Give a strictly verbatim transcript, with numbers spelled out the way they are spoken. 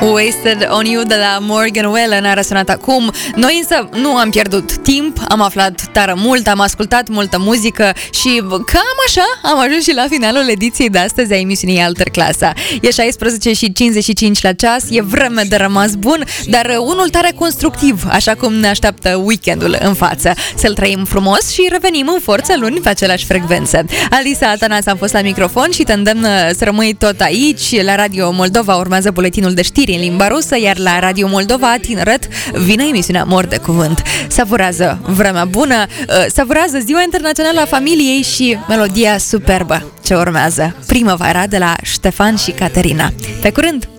Wasted on You de la Morgan Wallen a răsunat acum. Noi însă nu am pierdut timp, am aflat tare mult, am ascultat multă muzică și cam așa am ajuns și la finalul ediției de astăzi a emisiunii Alterclasa. E șaisprezece și cincizeci și cinci la ceas, e vreme de rămas bun, dar unul tare constructiv, așa cum ne așteaptă weekendul în față. Să-l trăim frumos și revenim în forță luni pe aceleași frecvențe. Alisa Atanas am fost la microfon și te îndemn să rămâi tot aici. La Radio Moldova urmează buletinul de știri în limba rusă, iar la Radio Moldova Tineret vine emisiunea Mor de Cuvânt. Savurează vremea bună, savurează Ziua Internațională a Familiei și melodia superbă ce urmează, Primăvara de la Ștefan și Caterina. Pe curând!